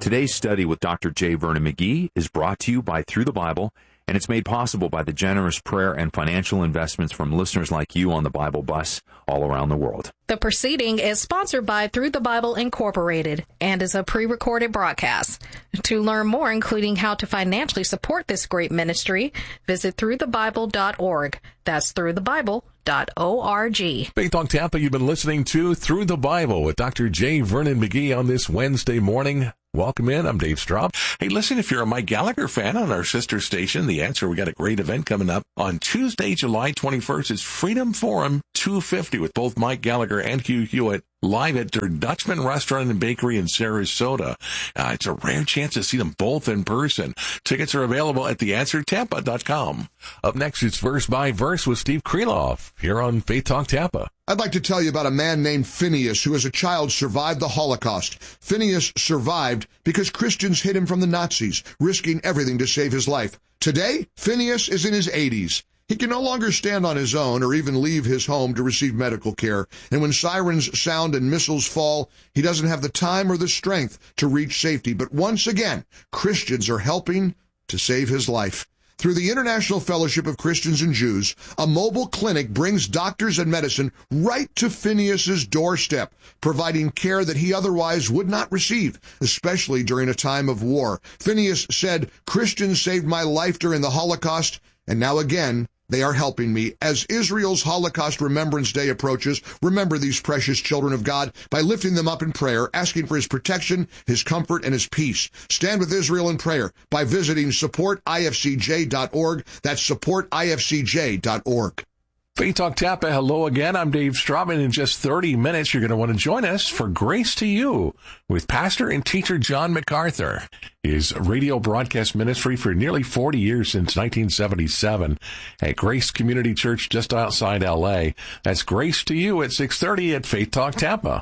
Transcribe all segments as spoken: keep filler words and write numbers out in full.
Today's study with Doctor J. Vernon McGee is brought to you by Through the Bible, and it's made possible by the generous prayer and financial investments from listeners like you on the Bible Bus all around the world. The proceeding is sponsored by Through the Bible Incorporated and is a pre-recorded broadcast. To learn more, including how to financially support this great ministry, visit through the bible dot org. That's through the bible dot org. Faith Talk Tampa, you've been listening to Through the Bible with Doctor J. Vernon McGee on this Wednesday morning. Welcome in. I'm Dave Straub. Hey, listen, if you're a Mike Gallagher fan on our sister station, The Answer, we got a great event coming up on Tuesday, July twenty-first. It's Freedom Forum two fifty with both Mike Gallagher and Hugh Hewitt live at their Dutchman Restaurant and Bakery in Sarasota. Uh, it's a rare chance to see them both in person. Tickets are available at the answer tampa dot com. Up next, it's Verse by Verse with Steve Kreloff here on Faith Talk Tampa. I'd like to tell you about a man named Phineas who as a child survived the Holocaust. Phineas survived because Christians hid him from the Nazis, risking everything to save his life. Today, Phineas is in his eighties. He can no longer stand on his own or even leave his home to receive medical care. And when sirens sound and missiles fall, he doesn't have the time or the strength to reach safety. But once again, Christians are helping to save his life. Through the International Fellowship of Christians and Jews, a mobile clinic brings doctors and medicine right to Phineas's doorstep, providing care that he otherwise would not receive, especially during a time of war. Phineas said, "Christians saved my life during the Holocaust, and now again, they are helping me." As Israel's Holocaust Remembrance Day approaches, remember these precious children of God by lifting them up in prayer, asking for his protection, his comfort, and his peace. Stand with Israel in prayer by visiting support I F C J dot org. That's support I F C J dot org. Faith Talk Tampa, hello again. I'm Dave Straub. In just thirty minutes, you're going to want to join us for Grace to You with pastor and teacher John MacArthur. His radio broadcast ministry for nearly forty years, since nineteen seventy-seven, at Grace Community Church just outside L A. That's Grace to You at six thirty at Faith Talk Tampa.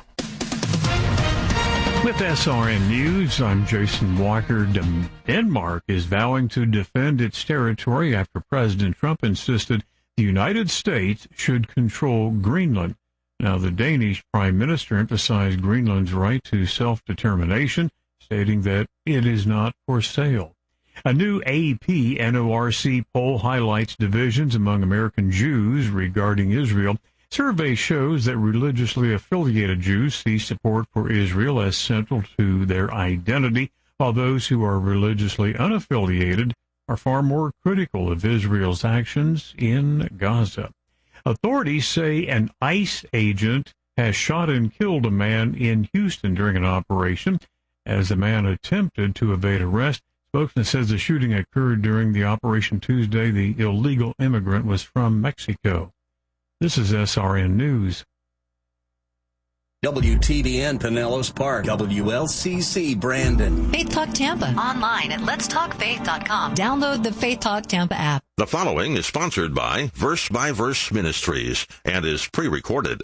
With S R N News, I'm Jason Walker. Denmark is vowing to defend its territory after President Trump insisted the United States should control Greenland. Now, the Danish Prime Minister emphasized Greenland's right to self-determination, stating that it is not for sale. A new A P N O R C poll highlights divisions among American Jews regarding Israel. Survey shows that religiously affiliated Jews see support for Israel as central to their identity, while those who are religiously unaffiliated are far more critical of Israel's actions in Gaza. Authorities say an ICE agent has shot and killed a man in Houston during an operation as the man attempted to evade arrest. Spokesman says the shooting occurred during the operation Tuesday. The illegal immigrant was from Mexico. This is S R N News. W T B N Pinellas Park, W L C C Brandon. Faith Talk Tampa. Online at lets talk faith dot com. Download the Faith Talk Tampa app. The following is sponsored by Verse by Verse Ministries and is pre-recorded.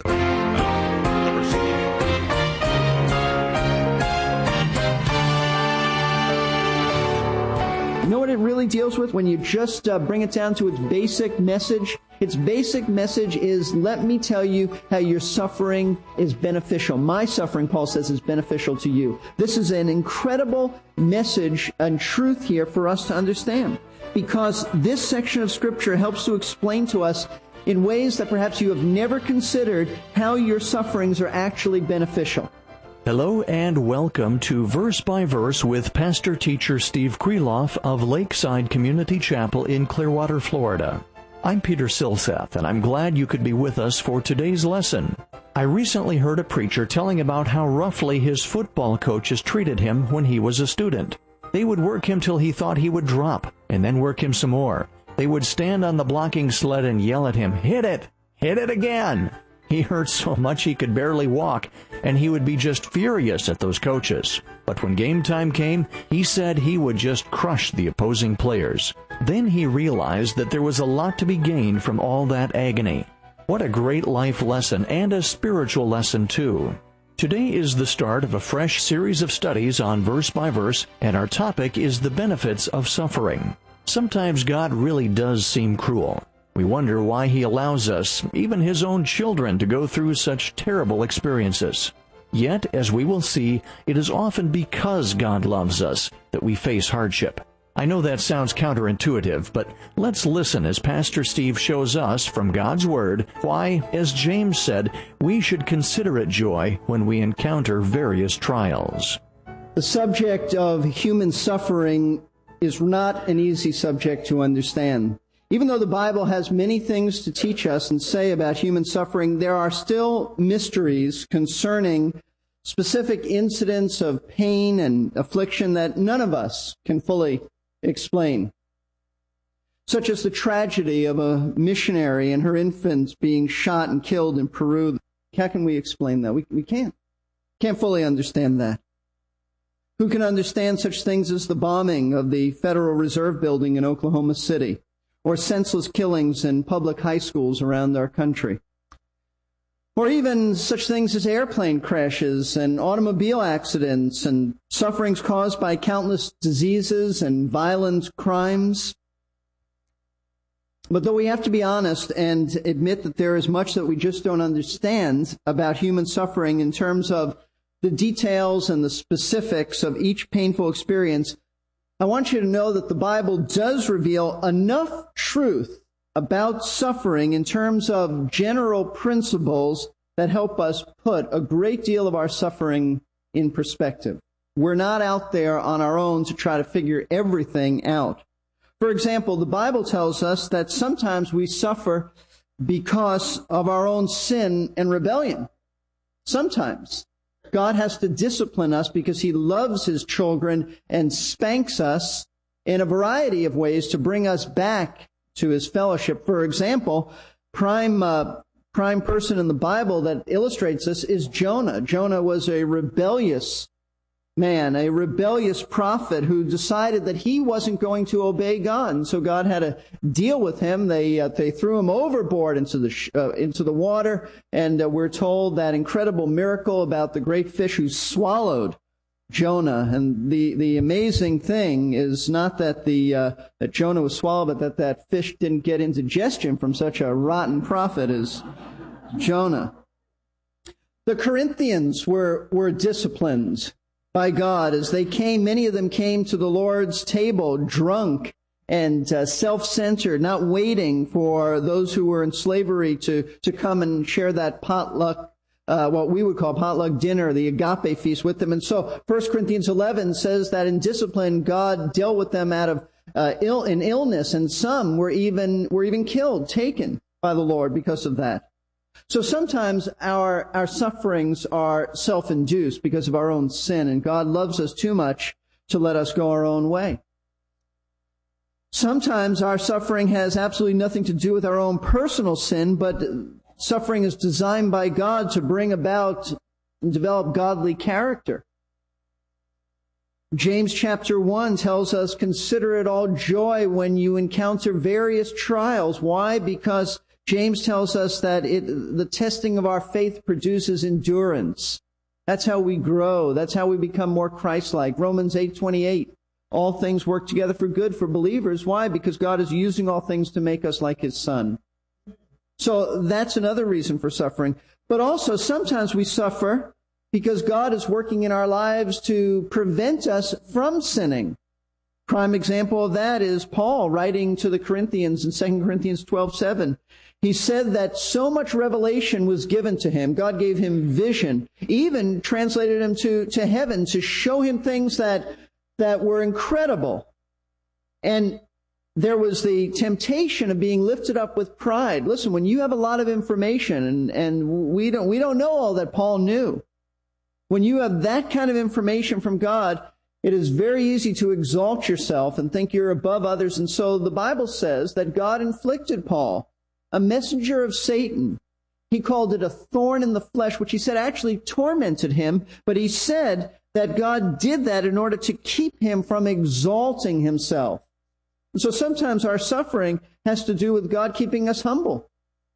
You know what it really deals with when you just uh, bring it down to its basic message? Its basic message is, let me tell you how your suffering is beneficial. My suffering, Paul says, is beneficial to you. This is an incredible message and truth here for us to understand, because this section of Scripture helps to explain to us in ways that perhaps you have never considered how your sufferings are actually beneficial. Hello and welcome to Verse by Verse with pastor-teacher Steve Kreloff of Lakeside Community Chapel in Clearwater, Florida. I'm Peter Silseth, and I'm glad you could be with us for today's lesson. I recently heard a preacher telling about how roughly his football coaches treated him when he was a student. They would work him till he thought he would drop, and then work him some more. They would stand on the blocking sled and yell at him, "Hit it! Hit it again!" He hurt so much he could barely walk, and he would be just furious at those coaches. But when game time came, he said he would just crush the opposing players. Then he realized that there was a lot to be gained from all that agony. What a great life lesson, and a spiritual lesson too. Today is the start of a fresh series of studies on Verse by Verse, and our topic is the benefits of suffering. Sometimes God really does seem cruel. We wonder why He allows us, even His own children, to go through such terrible experiences. Yet, as we will see, it is often because God loves us that we face hardship. I know that sounds counterintuitive, but let's listen as Pastor Steve shows us from God's Word why, as James said, we should consider it joy when we encounter various trials. The subject of human suffering is not an easy subject to understand. Even though the Bible has many things to teach us and say about human suffering, there are still mysteries concerning specific incidents of pain and affliction that none of us can fully explain, such as the tragedy of a missionary and her infants being shot and killed in Peru. How can we explain that? We, we can't. Can't fully understand that. Who can understand such things as the bombing of the Federal Reserve Building in Oklahoma City, or senseless killings in public high schools around our country? Or even such things as airplane crashes and automobile accidents and sufferings caused by countless diseases and violent crimes. But though we have to be honest and admit that there is much that we just don't understand about human suffering in terms of the details and the specifics of each painful experience, I want you to know that the Bible does reveal enough truth about suffering in terms of general principles that help us put a great deal of our suffering in perspective. We're not out there on our own to try to figure everything out. For example, the Bible tells us that sometimes we suffer because of our own sin and rebellion. Sometimes God has to discipline us because He loves His children and spanks us in a variety of ways to bring us back to His fellowship. For example, prime uh, prime person in the Bible that illustrates this is Jonah. Jonah was a rebellious man, a rebellious prophet who decided that he wasn't going to obey God, and so God had to deal with him. They uh, they threw him overboard into the sh- uh, into the water, and uh, we're told that incredible miracle about the great fish who swallowed Jonah. And the, the amazing thing is not that the uh, that Jonah was swallowed, but that that fish didn't get indigestion from such a rotten prophet as Jonah. The Corinthians were were disciplined by God as they came. Many of them came to the Lord's table drunk and uh, self-centered, not waiting for those who were in slavery to to come and share that potluck. Uh, what we would call potluck dinner, the agape feast with them. And so First Corinthians eleven says that in discipline, God dealt with them out of uh, ill in illness, and some were even were even killed, taken by the Lord because of that. So sometimes our our sufferings are self-induced because of our own sin, and God loves us too much to let us go our own way. Sometimes our suffering has absolutely nothing to do with our own personal sin, but suffering is designed by God to bring about and develop godly character. James chapter one tells us, consider it all joy when you encounter various trials. Why? Because James tells us that it, the testing of our faith produces endurance. That's how we grow. That's how we become more Christ-like. Romans eight twenty-eight. All things work together for good for believers. Why? Because God is using all things to make us like His Son. So that's another reason for suffering. But also, sometimes we suffer because God is working in our lives to prevent us from sinning. Prime example of that is Paul writing to the Corinthians in Second Corinthians twelve seven. He said that so much revelation was given to him. God gave him vision, even translated him to, to heaven to show him things that, that were incredible. And there was the temptation of being lifted up with pride. Listen, when you have a lot of information, and, and we don't we don't know all that Paul knew, when you have that kind of information from God, it is very easy to exalt yourself and think you're above others. And so the Bible says that God inflicted Paul, a messenger of Satan. He called it a thorn in the flesh, which he said actually tormented him. But he said that God did that in order to keep him from exalting himself. And so sometimes our suffering has to do with God keeping us humble.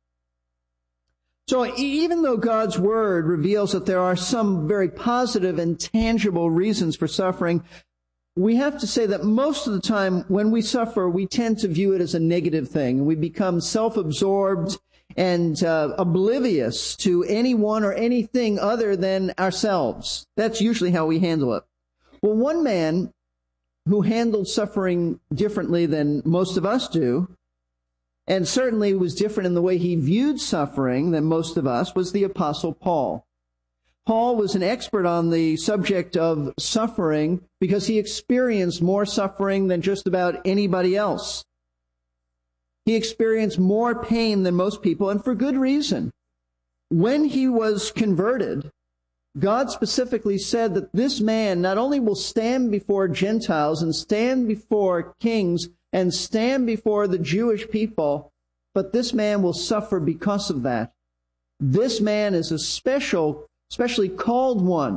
So even though God's Word reveals that there are some very positive and tangible reasons for suffering, we have to say that most of the time when we suffer, we tend to view it as a negative thing. We become self-absorbed and uh, oblivious to anyone or anything other than ourselves. That's usually how we handle it. Well, one man who handled suffering differently than most of us do, and certainly was different in the way he viewed suffering than most of us, was the Apostle Paul. Paul was an expert on the subject of suffering because he experienced more suffering than just about anybody else. He experienced more pain than most people, and for good reason. When he was converted, God specifically said that this man not only will stand before Gentiles and stand before kings and stand before the Jewish people, but this man will suffer because of that. This man is a special, specially called one